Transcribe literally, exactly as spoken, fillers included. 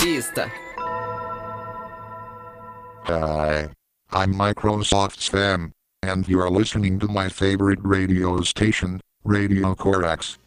artista. Hi, I'm Microsoft Sam, and you're listening to my favorite radio station, Radio Corax.